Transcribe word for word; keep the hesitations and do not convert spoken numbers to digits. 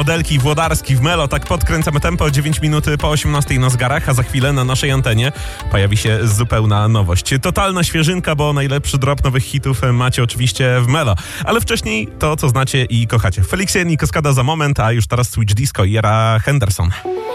Modelki Włodarski w Melo, tak podkręcamy tempo, dziewięć minut po osiemnastej na zegarach, a za chwilę na naszej antenie pojawi się zupełna nowość. Totalna świeżynka, bo najlepszy drop nowych hitów macie oczywiście w Melo. Ale wcześniej to, co znacie i kochacie. Felix Jan i Kaskada za moment, a już teraz Switch Disco i Era Henderson.